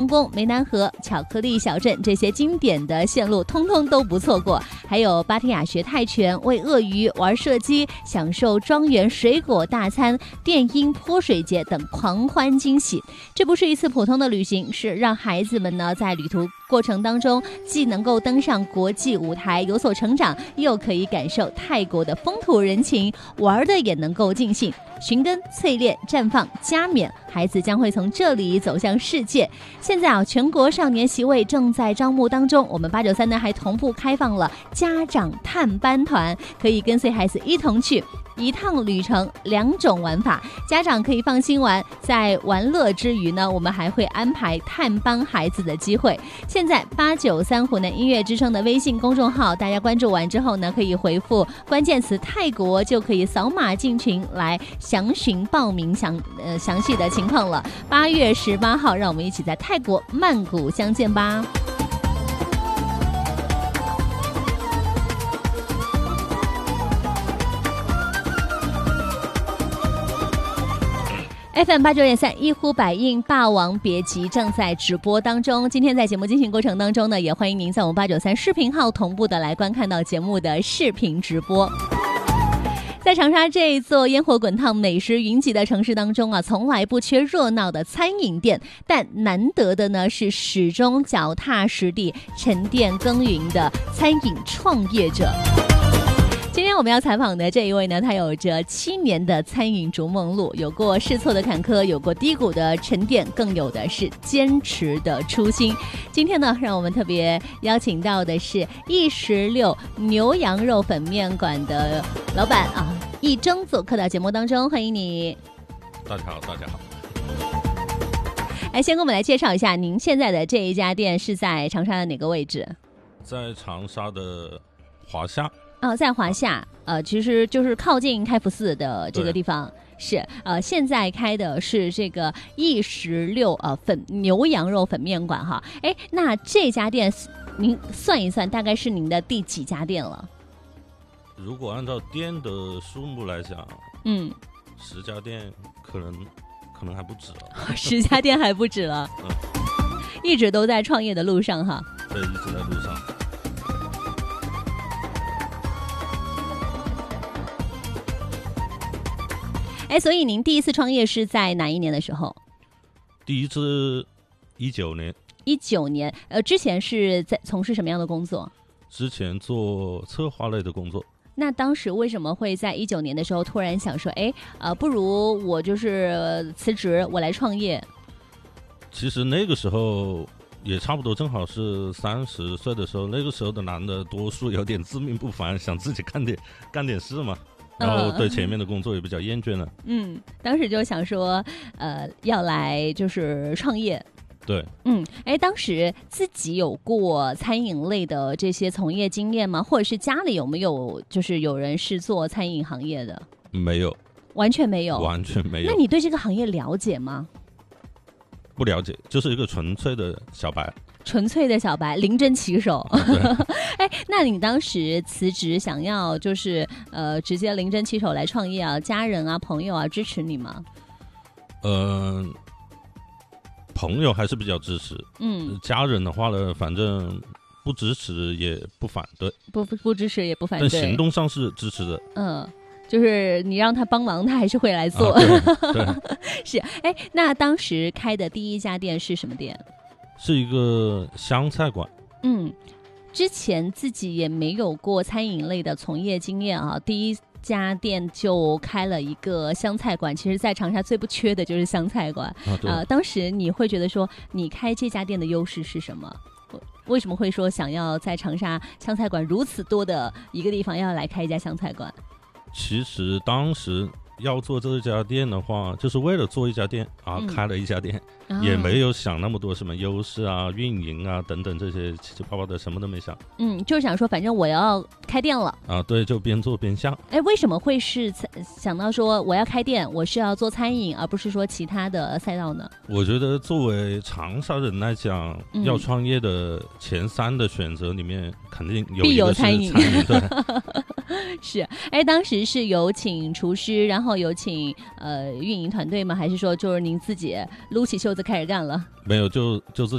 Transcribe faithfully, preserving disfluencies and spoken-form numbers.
宫、湄南河、巧克力小镇这些经典的线路通通都不错过，还有芭提雅学泰拳、喂鳄鱼、玩射击、享受庄园水果大餐、电音泼水节等狂欢惊喜。这不是一次普通的旅行，是让孩子们呢在旅途过程当中既能够登上国际舞台有所成长，又可以感受泰国的风土人情，玩的也能够尽兴。寻根、淬炼、绽放、加冕，孩子将会从这里走向世界。现在啊，全国少年席位正在招募当中，我们八九三呢还同步开放了家长探班团，可以跟随孩子一同去。一趟旅程两种玩法，家长可以放心玩，在玩乐之余呢，我们还会安排探班孩子的机会。现在八九三湖南音乐之声的微信公众号，大家关注完之后呢，可以回复关键词泰国，就可以扫码进群来详询报名详呃详细的情况了。八月十八号，让我们一起在泰国曼谷相见吧。F M 八九点三一呼百应霸王别姬正在直播当中。今天在节目进行过程当中呢，也欢迎您在我们八九三视频号同步的来观看到节目的视频直播。在长沙这一座烟火滚烫、美食云集的城市当中啊，从来不缺热闹的餐饮店，但难得的呢是始终脚踏实地、沉淀耕耘的餐饮创业者。今天我们要采访的这一位呢，他有着七年的餐饮逐梦路，有过试错的坎坷，有过低谷的沉淀，更有的是坚持的初心。今天呢，让我们特别邀请到的是一十六牛羊肉粉面馆的老板啊，易征做客到节目当中，欢迎你。 大家好，大家好。 哎，先给我们来介绍一下，您现在的这一家店是在长沙的哪个位置？ 在长沙的华夏。 哦，在华夏，呃，其实就是靠近开福寺的这个地方，是呃，现在开的是这个一十六呃粉牛羊肉粉面馆哈。哎，那这家店您算一算，大概是您的第几家店了？ 如果按照店的数目来讲，嗯，十家店可能可能还不止了。 十家店还不止了，嗯，一直都在创业的路上哈。 对，一直在路上。 哎，所以您第一次创业是在哪一年的时候？ 第一次一九年。 一九年，呃，之前是在从事什么样的工作？ 之前做策划类的工作。 那当时为什么会在一九年的时候突然想说，哎，呃，不如我就是辞职，我来创业？ 其实那个时候也差不多，正好是三十岁的时候。那个时候的男的多数有点自命不凡，想自己干点干点事嘛。然后对前面的工作也比较厌倦了。嗯， 当时就想说，呃，要来就是创业。 对， 嗯，哎，当时自己有过餐饮类的这些从业经验吗？或者是家里有没有就是有人是做餐饮行业的？ 没有， 完全没有， 完全没有。 那你对这个行业了解吗？ 不了解，就是一个纯粹的小白。 纯粹的小白，临阵起手。哎，那你当时辞职，想要就是呃直接临阵起手来创业啊，家人啊、朋友啊支持你吗？ 嗯、呃，朋友还是比较支持。嗯，家人的话呢，反正不支持也不反对， 不不不支持也不反对， 但行动上是支持的。 嗯。就是你让他帮忙，他还是会来做。 啊、对, 对是。哎，那当时开的第一家店是什么店？ 是一个湘菜馆。 嗯，之前自己也没有过餐饮类的从业经验啊，第一家店就开了一个湘菜馆。其实在长沙最不缺的就是湘菜馆啊、呃。当时你会觉得说你开这家店的优势是什么？为什么会说想要在长沙湘菜馆如此多的一个地方要来开一家湘菜馆？ 其实当时要做这家店的话，就是为了做一家店啊、嗯，开了一家店、啊，也没有想那么多什么优势啊、运营啊等等这些七七八八的，什么都没想。 嗯，就是想说，反正我要开店了啊，对，就边做边想。 哎，为什么会是想到说我要开店，我是要做餐饮，而不是说其他的赛道呢？ 我觉得作为长沙人来讲，嗯、要创业的前三的选择里面，肯定有一个是餐饮。餐饮对。 是，哎，当时是有请厨师，然后有请呃运营团队吗？还是说就是您自己撸起袖子开始干了？ 没有，就就自